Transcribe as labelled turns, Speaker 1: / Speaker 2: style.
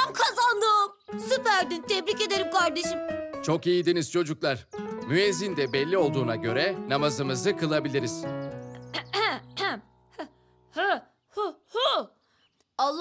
Speaker 1: Ben kazandım. Süperdin. Tebrik ederim kardeşim.
Speaker 2: Çok iyiydiniz çocuklar. Müezzin de belli olduğuna göre namazımızı kılabiliriz.